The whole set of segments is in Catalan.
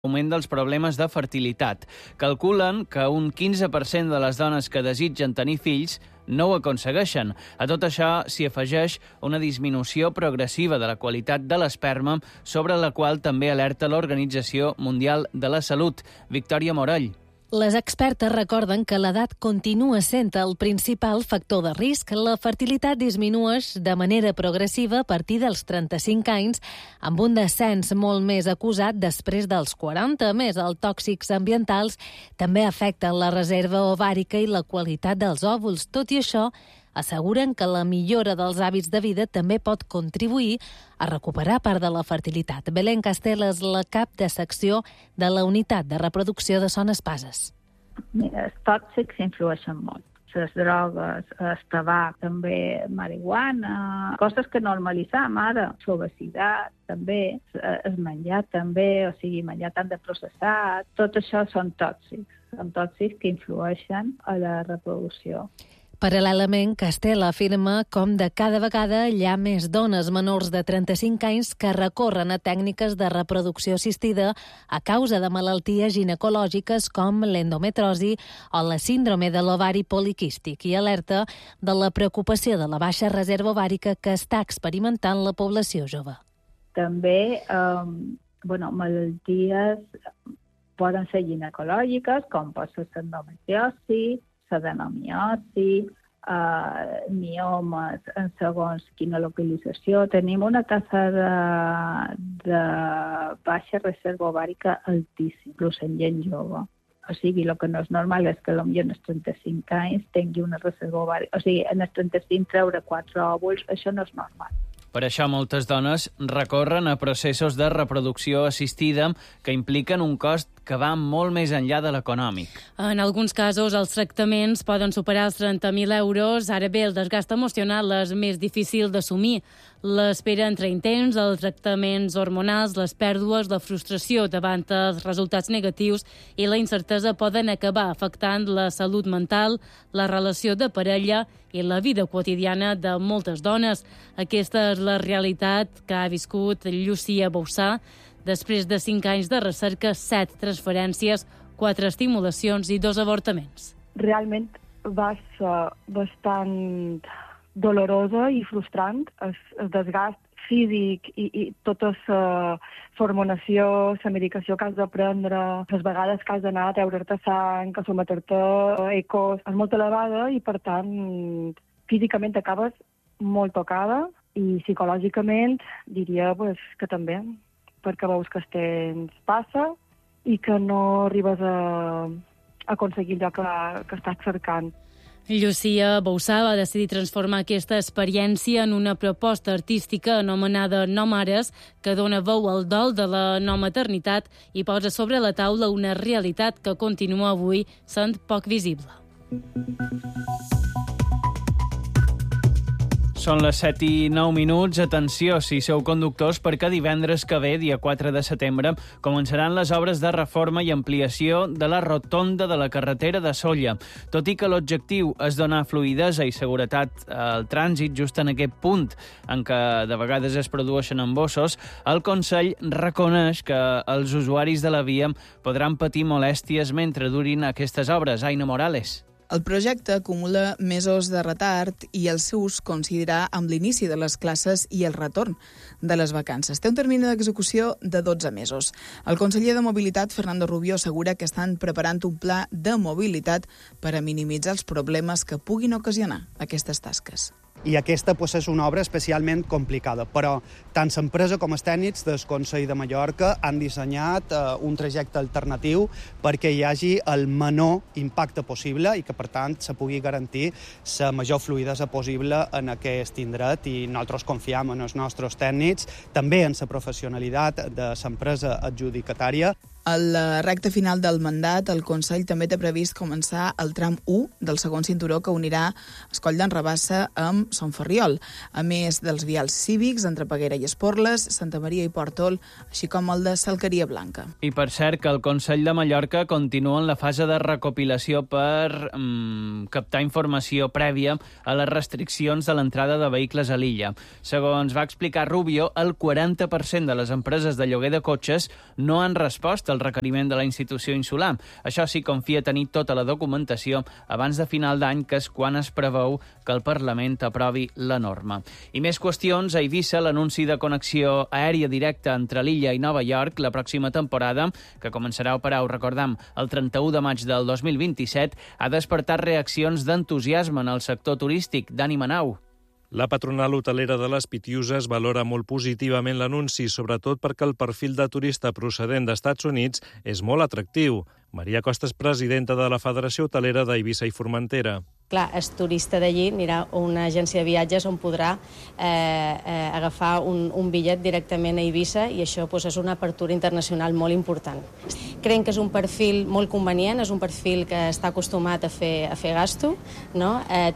augment dels problemes de fertilitat. Calculen que un 15% de les dones que desitgen tenir fills no ho aconsegueixen. A tot això s'hi afegeix una disminució progressiva de la qualitat de l'esperma, sobre la qual també alerta l'Organització Mundial de la Salut. Victòria Morell. Les expertes recorden que l'edat continua sent el principal factor de risc. La fertilitat disminueix de manera progressiva a partir dels 35 anys, amb un descens molt més acusat després dels 40. A més, els tòxics ambientals també afecten la reserva ovàrica i la qualitat dels òvuls. Tot i això, asseguren que la millora dels hàbits de vida també pot contribuir a recuperar part de la fertilitat. Belén Castel és la cap de secció de la Unitat de Reproducció de Son Espases. Mira, els tòxics influeixen molt. Les drogues, el tabac, també marihuana, coses que normalitzam ara, l'obesitat també, el menjar també, o sigui, menjar tant de processat, tot això són tòxics que influeixen a la reproducció. Paral·lelament, Castel afirma com de cada vegada hi ha més dones menors de 35 anys que recorren a tècniques de reproducció assistida a causa de malalties ginecològiques com l'endometrosi o la síndrome de l'ovari poliquístic, i alerta de la preocupació de la baixa reserva ovàrica que està experimentant la població jove. També malalties poden ser ginecològiques, com pot ser l'endometriosi, l'adenomiosi, miomes en segons quina localització. Tenim una taxa de baixa reserva ovàrica altíssima, inclús en gent jove. O sigui, el que no és normal és que potser en els 35 anys tingui una reserva ovàrica. O sigui, en els 35 treure 4 òvuls, això no és normal. Per això moltes dones recorren a processos de reproducció assistida que impliquen un cost que va molt més enllà de l'econòmic. En alguns casos, els tractaments poden superar els 30.000 euros. Ara bé, el desgast emocional és més difícil d'assumir. L'espera entre intents, els tractaments hormonals, les pèrdues, la frustració davant els resultats negatius i la incertesa poden acabar afectant la salut mental, la relació de parella i la vida quotidiana de moltes dones. Aquesta és la realitat que ha viscut Llucia Boussà. Després de 5 anys de recerca, 7 transferències, 4 estimulacions i 2 avortaments. Realment va ser bastant dolorosa i frustrant, el desgast físic i tota la hormonació, la medicació que has de prendre, les vegades que has d'anar a treure'te sang, a someter-te a ecos, és molt elevada i, per tant, físicament acabes molt tocada i psicològicament diria que també, perquè veus que el temps passa i que no arribes a aconseguir allò que estàs cercant. Llucia Boussà va decidir transformar aquesta experiència en una proposta artística anomenada No Mares, que dona veu al dol de la no maternitat i posa sobre la taula una realitat que continua avui sent poc visible. Són les 7:09. Atenció, si sou conductors, perquè divendres que ve, dia 4 de setembre, començaran les obres de reforma i ampliació de la rotonda de la carretera de Sóller. Tot i que l'objectiu és donar fluïdesa i seguretat al trànsit just en aquest punt en què de vegades es produeixen embossos, el Consell reconeix que els usuaris de la via podran patir molèsties mentre durin aquestes obres. Aina Morales. El projecte acumula mesos de retard i el seu ús coincidirà amb l'inici de les classes i el retorn de les vacances. Té un termini d'execució de 12 mesos. El conseller de Mobilitat, Fernando Rubio, assegura que estan preparant un pla de mobilitat per a minimitzar els problemes que puguin ocasionar aquestes tasques. I aquesta és una obra especialment complicada, però tant l'empresa com els tècnics del Consell de Mallorca han dissenyat un trajecte alternatiu perquè hi hagi el menor impacte possible i que, per tant, se pugui garantir la major fluïdesa possible en aquest indret, i nosaltres confiem en els nostres tècnics, també en la professionalitat de l'empresa adjudicatària. A la recta final del mandat, el Consell també té previst començar el tram 1 del segon cinturó que unirà Escoll d'en Rabassa amb Son Ferriol, a més dels vials cívics entre Peguera i Esporles, Santa Maria i Pòrtol, així com el de Salqueria Blanca. I per cert que el Consell de Mallorca continua en la fase de recopilació per captar informació prèvia a les restriccions de l'entrada de vehicles a l'illa. Segons va explicar Rubio, el 40% de les empreses de lloguer de cotxes no han respost accepta el requeriment de la institució insular. Això sí, confia tenir tota la documentació abans de final d'any, que és quan es preveu que el Parlament aprovi la norma. I més qüestions. A Eivissa, l'anunci de connexió aèria directa entre l'illa i Nova York la pròxima temporada, que començarà a operar, ho recordam, el 31 de maig del 2027, ha despertat reaccions d'entusiasme en el sector turístic. Dani Manau. La patronal hotelera de les Pitiuses valora molt positivament l'anunci, sobretot perquè el perfil de turista procedent d'Estats Units és molt atractiu. Maria Costa és presidenta de la Federació Hotelera d'Eivissa i Formentera. Clar, el turista d'allí anirà a una agència de viatges on podrà agafar un bitllet directament a Eivissa i això és una apertura internacional molt important. Creiem que és un perfil molt convenient, és un perfil que està acostumat a fer gasto, no?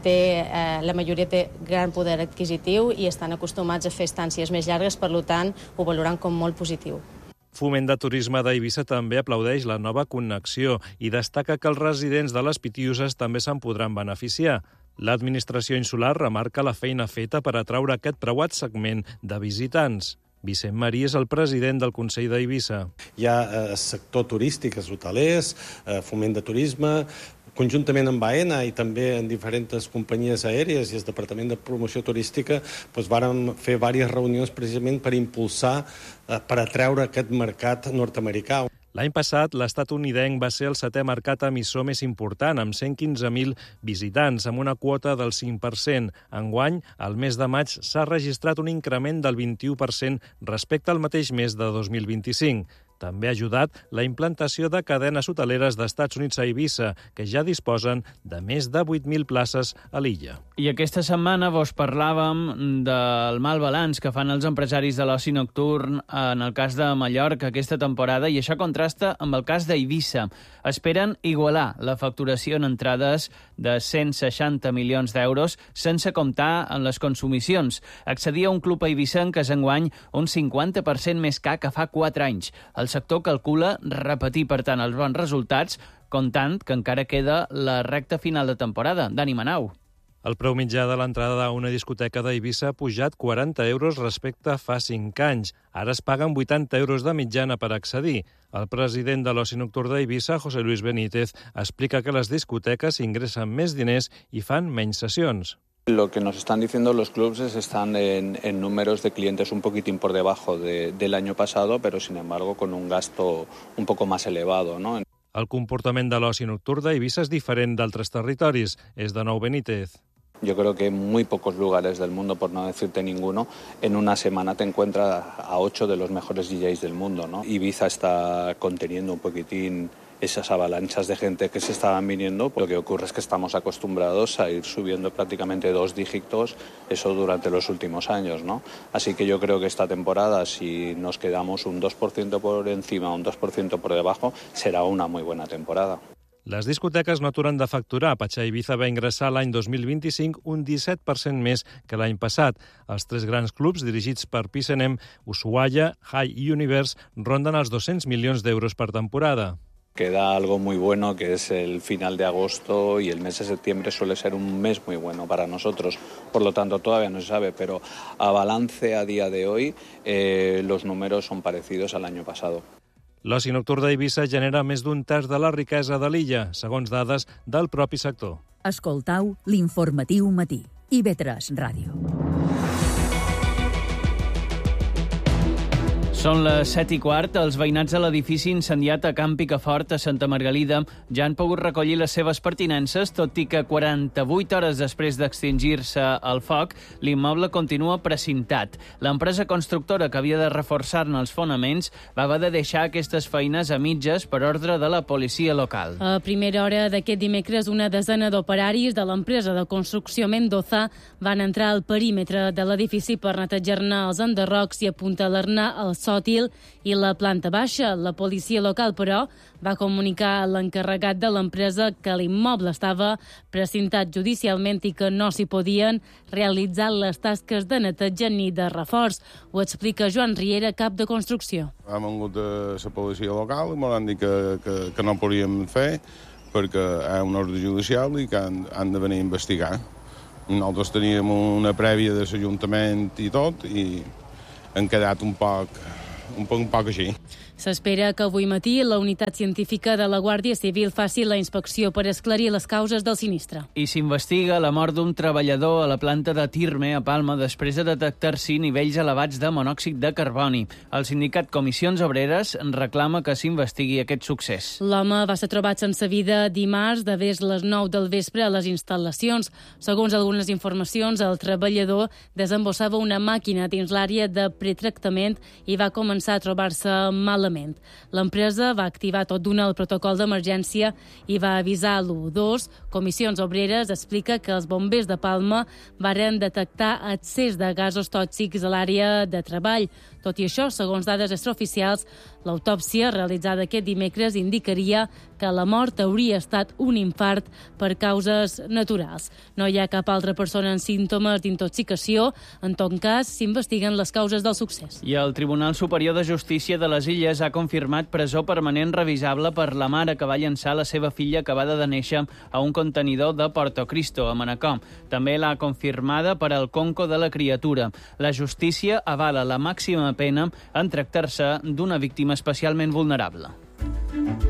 La majoria té gran poder adquisitiu i estan acostumats a fer estàncies més llargues, per tant, ho valoran com molt positiu. Foment de Turisme d'Eivissa també aplaudeix la nova connexió i destaca que els residents de les Pitiuses també se'n podran beneficiar. L'administració insular remarca la feina feta per atraure aquest preuat segment de visitants. Vicent Marí és el president del Consell d'Eivissa. Hi ha sector turístic, els hotelers, foment de turisme, conjuntament amb AENA i també en diferents companyies aèries i el Departament de Promoció Turística vàrem fer diverses reunions precisament per impulsar, per atreure aquest mercat nord-americà. L'any passat, l'estatunidenc va ser el 7è mercat emissor més important, amb 115.000 visitants, amb una quota del 5%. Enguany, al mes de maig, s'ha registrat un increment del 21% respecte al mateix mes de 2025. També ha ajudat la implantació de cadenes hoteleres d'Estats Units a Eivissa, que ja disposen de més de 8.000 places a l'illa. I aquesta setmana vos parlàvem del mal balanç que fan els empresaris de l'oci nocturn en el cas de Mallorca aquesta temporada, i això contrasta amb el cas d'Eivissa. Esperen igualar la facturació en entrades de 160 milions d'euros sense comptar en les consumicions. Accedir a un club eivissenc és enguany un 50% més car que fa 4 anys. El sector calcula repetir, per tant, els bons resultats, comptant que encara queda la recta final de temporada. Dani Manau. El preu mitjà de l'entrada a una discoteca d'Eivissa ha pujat 40 euros respecte a fa 5 anys. Ara es paguen 80 euros de mitjana per accedir. El president de l'oci nocturn d'Eivissa, José Luis Benítez, explica que les discoteques ingressen més diners i fan menys sessions. Lo que nos están diciendo los clubs es que están en números de clientes un poquitín por debajo del año pasado, pero sin embargo con un gasto un poco más elevado, ¿no? El comportament de l'oci nocturn d'Eivissa és diferent d'altres territoris. És de nou Benítez. Yo creo que en muy pocos lugares del mundo, por no decirte ninguno, en una semana te encuentras a 8 de los mejores DJs del mundo, ¿no? Ibiza está conteniendo un poquitín esas avalanchas de gente que se estaban viniendo. Lo que ocurre es que estamos acostumbrados a ir subiendo prácticamente 2 dígitos, eso durante los últimos años, ¿no? Así que yo creo que esta temporada, si nos quedamos un 2% por encima, un 2% por debajo, será una muy buena temporada. Les discoteques no aturen de facturar. Patxà Ibiza va ingressar l'any 2025 un 17% més que l'any passat. Els 3 grans clubs dirigits per P&M, Ushuaia, High i Universe, ronden els 200 milions d'euros per temporada. Queda algo muy bueno, que es el final de agosto, y el mes de septiembre suele ser un mes muy bueno para nosotros. Por lo tanto, todavía no se sabe, pero a balance a día de hoy, los números son parecidos al año pasado. L'oci nocturn d'Eivissa genera més d'un terç de la riquesa de l'illa, segons dades del propi sector. Escoltau l'informatiu matí. IB3 Ràdio. Són les 7:15. Els veïnats de l'edifici incendiat a Can Picafort, a Santa Margalida, ja han pogut recollir les seves pertinences, tot i que 48 hores després d'extingir-se el foc, l'immoble continua precintat. L'empresa constructora que havia de reforçar-ne els fonaments va haver de deixar aquestes feines a mitges per ordre de la policia local. A primera hora d'aquest dimecres, una desena d'operaris de l'empresa de construcció Mendoza van entrar al perímetre de l'edifici per netejar-ne els enderrocs i apuntalar-ne el sòtil i la planta baixa. La policia local, però, va comunicar a l'encarregat de l'empresa que l'immoble estava precintat judicialment i que no s'hi podien realitzar les tasques de neteja ni de reforç. Ho explica Joan Riera, cap de construcció. Hem vingut a la policia local i ens han dit que no podíem fer perquè hi ha un ordre judicial i que han de venir a investigar. Nosaltres teníem una prèvia de l'Ajuntament i tot i han quedat un poc així. S'espera que avui matí la unitat científica de la Guàrdia Civil faci la inspecció per esclarir les causes del sinistre. I s'investiga la mort d'un treballador a la planta de Tirme, a Palma, després de detectar-s'hi nivells elevats de monòxid de carboni. El sindicat Comissions Obreres reclama que s'investigui aquest succés. L'home va ser trobat sense vida dimarts de les 9 del vespre a les instal·lacions. Segons algunes informacions, el treballador desembossava una màquina dins l'àrea de pretractament i va començar a trobar-se malament. L'empresa va activar tot d'una el protocol d'emergència i va avisar l'112. Comissions Obreres explica que els bombers de Palma varen detectar excés de gasos tòxics a l'àrea de treball. Tot i això, segons dades extraoficials, l'autòpsia realitzada aquest dimecres indicaria que la mort hauria estat un infart per causes naturals. No hi ha cap altra persona amb símptomes d'intoxicació. En tot cas, s'investiguen les causes del succés. I el Tribunal Superior de Justícia de les Illes ha confirmat presó permanent revisable per la mare que va llançar la seva filla acabada de néixer a un contenidor de Porto Cristo, a Manacor. També l'ha confirmada per al conco de la criatura. La justícia avala la màxima pena en tractar-se d'una víctima especialment vulnerable.